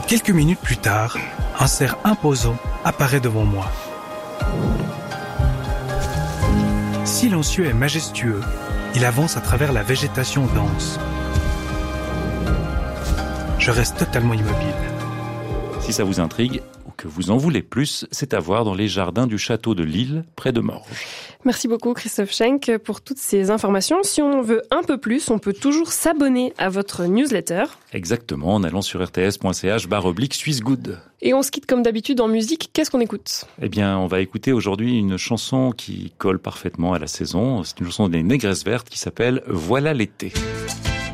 Quelques minutes plus tard, un cerf imposant apparaît devant moi. Silencieux et majestueux, il avance à travers la végétation dense. Je reste totalement immobile. Si ça vous intrigue ou que vous en voulez plus, c'est à voir dans les jardins du château de Lille, près de Morges. Merci beaucoup Christophe Schenk pour toutes ces informations. Si on en veut un peu plus, on peut toujours s'abonner à votre newsletter. Exactement, en allant sur rts.ch/SwissGood. Et on se quitte comme d'habitude en musique. Qu'est-ce qu'on écoute ? Eh bien, on va écouter aujourd'hui une chanson qui colle parfaitement à la saison. C'est une chanson des Négresses Vertes qui s'appelle « Voilà l'été ».